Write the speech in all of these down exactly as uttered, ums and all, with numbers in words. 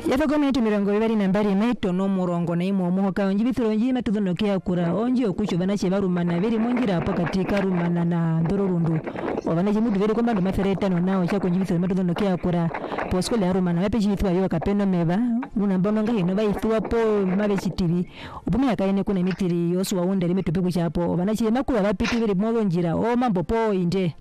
Yapo komenti mirongo ibari nambari maito no murongo na imo muhoka onji bithiro onji matudhonokia kura onji okucho banache barumana beri monjira hapo katika rumana na ndororundu wabanache mudu beri kwamba ndo mathereta no nao chako onji bithiro matudhonokia kura poskole ya rumana wape chithwa yo kapeno meba nuna mbono ngahi no baithwa po mabe chitivi upumi yakaine kuna mitiri yosu wa wonde lime tupiku chapo wabanache makula bapiti beri mogo njira o mambo po inde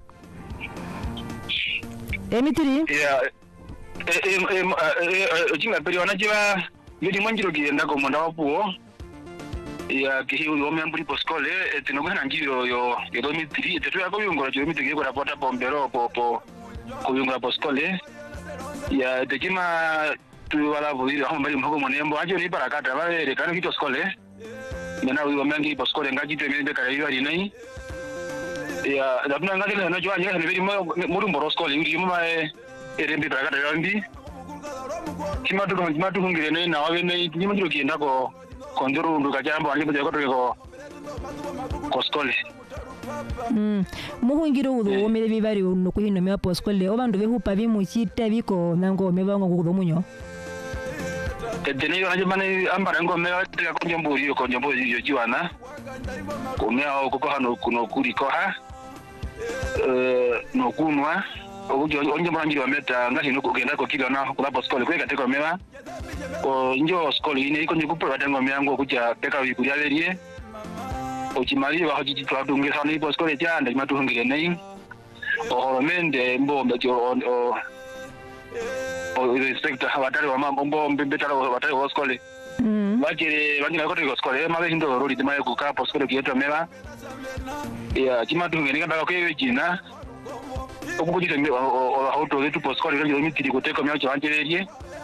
emitiri yeah eh eh eh jinga peri wanajiwa yodi mwanjiro kienda ko monda wapuo ya kihi uyo membri poskole tinogana njiro yo yo domitiri tetu yako yungora jo mitiri ko rapota bombero po po ko yungora poskole ya dejima tu wala buri hapo mbali mhogo monembo ajo ni barakata wale kana kito skole mena uyo mengi poskole ngaji tu mende kala yo ari nai ya dabna ngati na jo anya ne beri mo muri mboro skole yuri mo mae erembi barakata yambi kimatu kimatu hungire ne na wawe ne nyima jiro kienda ko kondoro nduka jambo ali mje ko ko ko skole mm muhungiro udo omere bibari no kuhino me apo skole obandu behupa bimuchita biko nango mebango kudo munyo tene yo ajamane ambara ngo me ateka ko njombo yo ko njombo yo jiwana ko me ao ko hano kuno kuri ko ha eh no kunwa ojo onje mwanjiro meta ngati no kugenda ko kilo na kula poskole kweka teko mewa ko njo skole ine iko nyikupa batango meango kuja peka wikulia berie ochimali wa hoji twadunge sana ipo skole janda matuhungire nei ohoromende mbombe jo o o inspector watari wa mambo mbombe betara watari wa skole mm bakire banyina ko teko skole mabe hindo rodi timaye ku ka poskole kieto mewa ya chimatuhungire ngaba ko yejina okukujite mbe auto letu poskole ndio mitiri kuteka myacho anjererie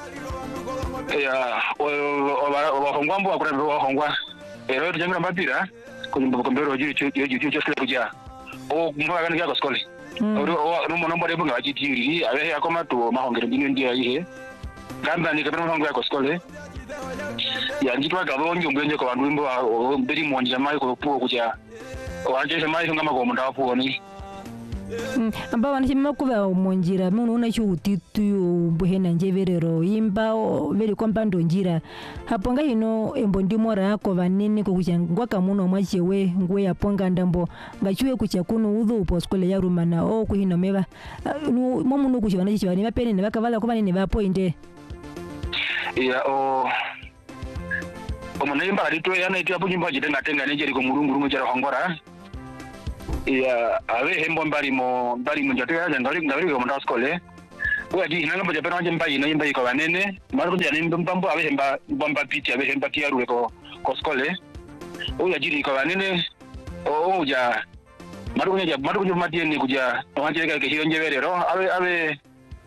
ya o hongwa mbo akura mbo hongwa ero tujanga mapira kunyumba kombero jiri cyo jiri cyo skole kuja o mwa kana kwa skole o no mono mbode bunga jitiri abe yakoma to mahongere binu ndia ihe gamba ni kabano hongwa kwa skole ya njitwa gabo nyo mbende kwa bandu mbo beri monja mai ko puo kuja o anje mai ngama ko munda puo ni Mm, amba wanachima kuba monjira muno una chutitu buhena njeverero imba veri kompando njira hapo ngahino embo ndimora yako vanene kukuchangwa kamuno mwachewe ngwe yaponga ndambo ngachiwe kuchakuno udhu uposkole ya rumana o kuhino meva momu no kuchibana chichwani mapene ne bakavala kuba nene bapo inde ya o omunayimba alito yana itu apo nyimba jitenga tenga nejeri ko murungurungu jara hongora ya awe hembo mbali mo mbali mo jate ya ngari ngari ko manda skole wa di nanga baje pera njemba ino yimba iko banene maro jani mbambo awe hemba bomba piti awe hemba kiaru ko ko skole o ya jiri ko banene o ja maro kunya maro kunya matieni kuja wanje ka ke hironje verero awe awe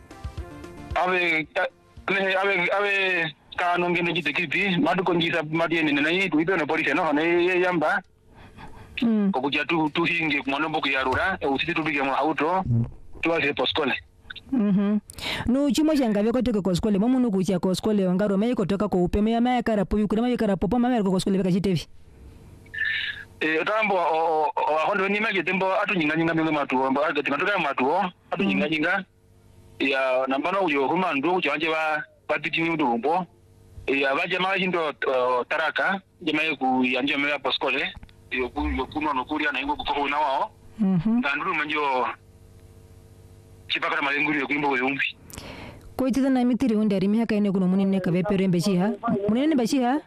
awe ne awe awe kanu ngene jite kipi maro konjisa matieni nai tuipe no police no ne yamba mm okuja tu tuhinge kumwonombo kuyarura usiti tubige mu auto tuwase poskole mhm no chimo changabe ko teke ko skole momu no kucha ko skole wangaro mai ko toka ko upeme ya mai karapo bikura mai karapo pa mai ko skole bekachitevi eh tambo o hondo ni maje tembo atunyinga nyinga mwe matuo mba ati matoka matuo atunyinga nyinga ya nambano uyo kuma ndo chanje ba patiti ni ndumbo ya baje mai hindo taraka jemaye ku yanje mai poskole yo ku yo kuno no kuria na ingo ko na wao mhm ndanduru manjo chipakara malenguri yo kuimbo yumbi ko itiza na mitiri hunde ari mihaka ine kuno munene ka bepere mbechiha munene mbechiha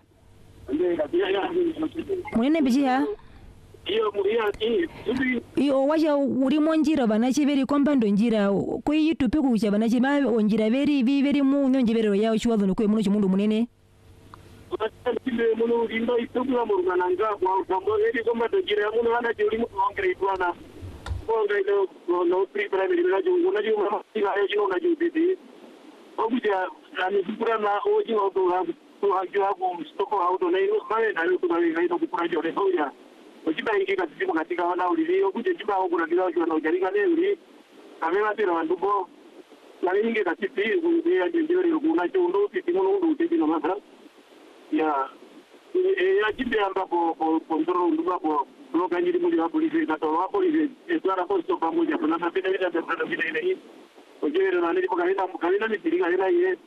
munene mbechiha iyo muria i iyo wacha uri monjira banachi beri kompando njira ko yitupe kucha banachi ba onjira beri bi beri mu nyonje beri yawo chwazo no ko muno chimundu munene atile muno rimba itubula murugana ngabwa gambo eri komba dojira muno ana jori mu ngre itwana bonga ino no primary na jo una jo mama ina yo na jo bibi obuja ani kupura na oji odo ha to hajo hago stoko auto na ino kale na yo to bali ino kupura jo le hoya ojiba ingi katika katika wana ulili obuja jiba ogo na bila jo na ujariga ne uli amena tira wandubo na ingi katika ya jindiri kuna jo ndo titi muno ndo titi no masa ya ya jibe ambapo kontrol nduba kwa bloga nyiri muli wa polisi na toa polisi esara posto pamoja kuna mapenda bila bila bila ile hii ojero na nilipo kaenda kaenda mitiringa ila ile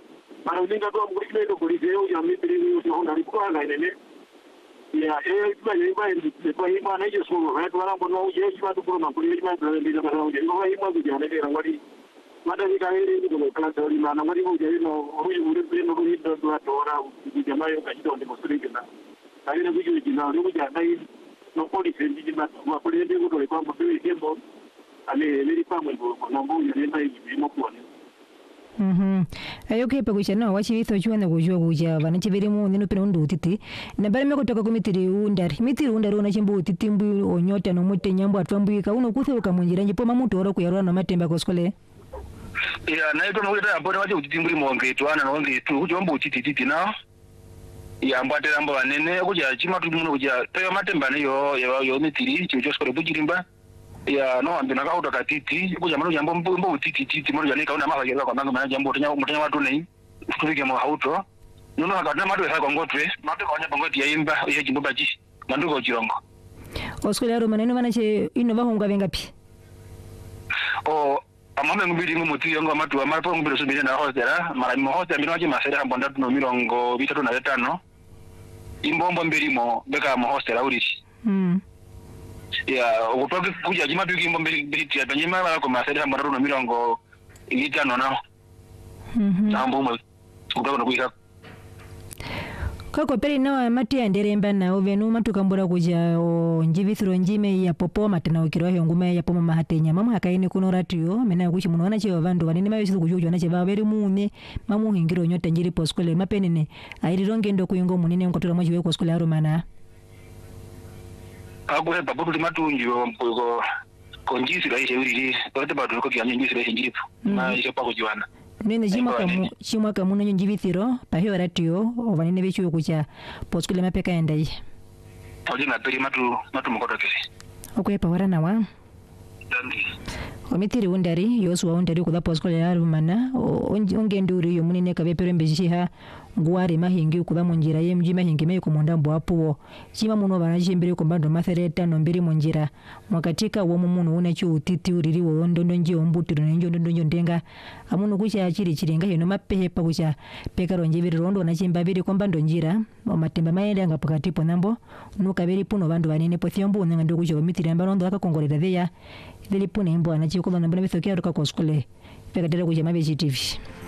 Para ulinga tu amkuri kile kuliseo ya mitri hiyo onda likuwa na ile. Ya eh kwa hiyo kwa hiyo maana hiyo sio watu wala mbona uje kwa tu kwa kuli hiyo ndio ndio kwa uje kwa hiyo mambo ya ndio ngari. Mada ni kairi ni kwa kala tori maana ngari uje no huyu ule ule no hiyo ndio atora jamaa yo kajido ndio msiriki na. Kairi ni kuju jina ndio kuja dai no polisi ndio kwa kuli ndio kwa kwa mambo hiyo ale le pa mbo na mbo yo ndio hivi mko ni. Mhm. Ayo ke pa kucha no wachi itho chwana kujua kuja bana chibiri mu nino pena undu utiti. Na bari me kutoka kumitiri undari. Mitiri undari una chimbu utiti mbu onyota no mute nyambo atwambika uno kuthe ukamunjira nje poma mutu oro kuyarwa na matemba ko skole. Ya na ito mwita ambona waje utiti mburi mwonge twana no nge tu kujo mbu utiti titi na. Ya mbate amba wanene kuja chima tu muno kuja tayo matemba ne yo yo mitiri chicho skole bujirimba. Ya no ambe na kauta katiti kuja mano jambo mbo mbo titi titi mano jani kauna maka yela kwa manga jambo tanya mutanya watu nei kufike mo hauto nuno akatna matu ya ngotwe matu kwa nyamba ngoti ya imba ya jimbo baji manduko jirongo oskole aro maneno mana che ino bahunga bengapi o amame ngubiri ngumuti yongo matu amarapo ngubiri subiri na hostera mara mo hostera mbino aje masera ambonda tuno mirongo bitatu na tano imbombo mbirimo beka mo hostera urishi mm ya utoke kuja jima bigi mbili biti ya nyima wala kwa masada mararu na mirongo itano nao mhm nambo mo kutoka na kuika kako peri nawa mati anderemba na ovenu matukambura kuja njivithiro njime ya popo matana ukirwa hiyo ngume ya pomo mahatenya mama akaini kuno ratio mena kuchi muno wana chewa vandu vanene mayo siku kujua na cheva beri mune mamu hingiro nyote njiri poskole mapenene airironge ndo kuyingo munene ngotora mwachiwe kwa skole arumana agwe babu limatunjo ko konjisi ra ise uriri kote badu ko kyanye njisi ra njiripo na ise pa kujiwana nene jima kamu chimwa kamu no njivithiro pa hiyo ratio ovanene bechu kucha poskole mapeka endai oli na peri matu matu mukotokere okwepa warana wa dandi omitiri undari yosu undari kula poskole yarumana onge nduri yo munene kabepere mbeshiha nguari mahingi kula munjira ye mji mahingi me kumonda mbwapuo chima muno banaje mbere ko bando mathereta no mbiri munjira mwakatika wo mumuntu una cyo utiti uriri wo ndondo nje ombutiro nje ndondo nje ndenga amuno kucha chiri chirenga hino mapehe pa kucha pekaro nje biri rondo na chimba biri ko bando njira matemba mayenda ngapakati po nambo nuka biri puno bandu banene po thiombo nanga ndo kucha mitiri ambarondo akakongorera theya biri puno imbo anachikola nambona bithokia ruka ko skole pekatera kucha mabeji T V.